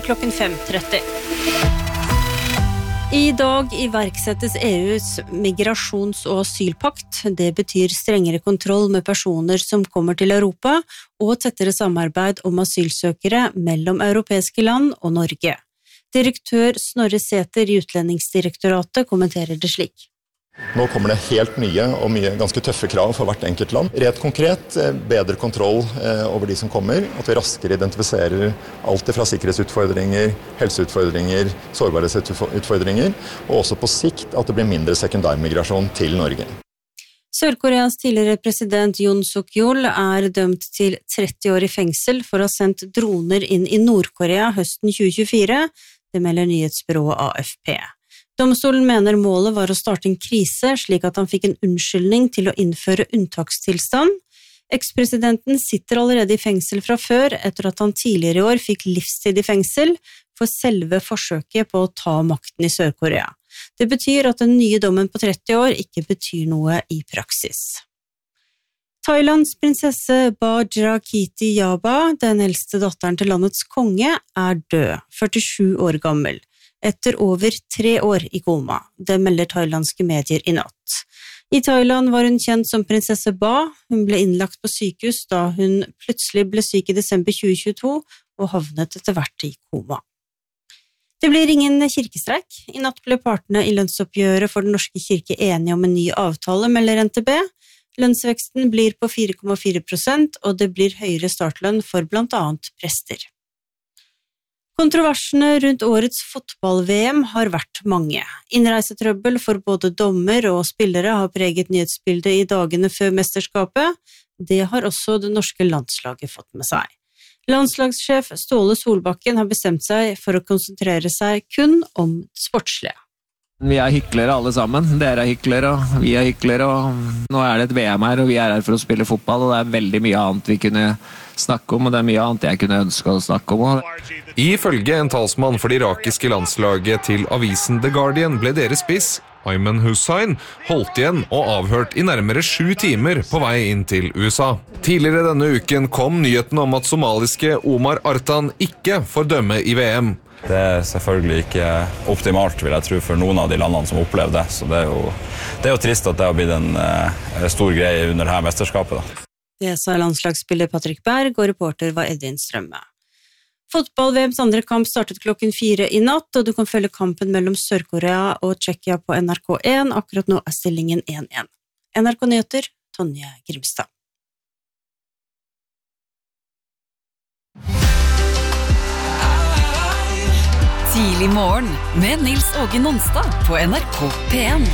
klokken 5:30. I dag iverksettes EUs migrasjons- og asylpakt. Det betyr strengere kontroll med personer som kommer til Europa, og tettere samarbeid om asylsøkere mellom europeiske land og Norge. Direktør Snorre Sæther i Utlendingsdirektoratet kommenterer det slik. Nå kommer det helt nye og mye ganske tøffe krav for hvert enkelt land. Rett konkret, bedre kontroll over de som kommer, at vi raskere identifiserer alt fra sikkerhetsutfordringer, helseutfordringer, sårbarhetsutfordringer, og også på sikt at det blir mindre sekundærmigrasjon til Norge. Sør-Koreas tidligere president Yoon Suk-yeol dømt til 30 år i fengsel for å ha sendt droner inn i Nord-Korea høsten 2024, det melder nyhetsbyrået AFP. Domstolen mener målet var å starte en krise, slik at han fikk en unnskyldning til å innføre unntakstilstand. Ekspresidenten sitter allerede i fengsel fra før, etter at han tidligere i år fikk livstid i fengsel for selve forsøket på å ta makten i Sør-Korea. Det betyr at den nye dommen på 30 år ikke betyr noe i praksis. Thailands prinsesse Bajrakiti Yaba, den eldste datteren til landets konge, død, 47 år gammel, etter over 3 år i koma. Det melder thailandske medier i natt. I Thailand var hun kjent som prinsesse Ba. Hun ble innlagt på sykehus da hun plutselig ble syk i desember 2022 og havnet etter hvert i koma. Det blir ingen kirkestreik. I natt ble partene i lønnsoppgjøret for Den norske kirke enige om en ny avtale, melder NTB. Lønnsveksten blir på 4,4%, og det blir høyere startlønn for blant annet prester. Kontroversene rundt årets fotball-VM har vært mange. Innreisetrøbbel for både dommer og spillere har preget nyhetsbildet i dagene før mesterskapet. Det har også det norske landslaget fått med seg. Landslagssjef Ståle Solbakken har bestemt seg for å konsentrere seg kun om sportslige. Vi hyklere alle sammen. Dere hyklere, og vi hyklere, og nå det et VM her, og vi her for å spille fotball, og det veldig mye annet vi kunne snakke om, og det mye annet jeg kunne ønske å snakke om. Ifølge en talsmann for det irakiske landslaget til avisen The Guardian ble deres spiss, Ayman Hussain, holdt igjen og avhørt i nærmere 7 timer på vei inn til USA. Tidligere denne uken kom nyheten om at somaliske Omar Artan ikke får dømme i VM. Det selvfølgelig ikke optimalt, vil jeg tro, for noen av de landene som opplever det. Så det jo trist at det har blitt en stor greie under dette mesterskapet. Da. Det sa landslagsspiller Patrick Berg, og reporter var Edvin Strømme. Fotball-VMs andre kamp startet klokken 4 i natt, og du kan følge kampen mellom Sør-Korea og Tsjekkia på NRK1. Akkurat nå stillingen 1-1. NRK Nyheter, Tonje Grimstad. Tidlig morgen med Nils Åge Nonstad på NRK P1.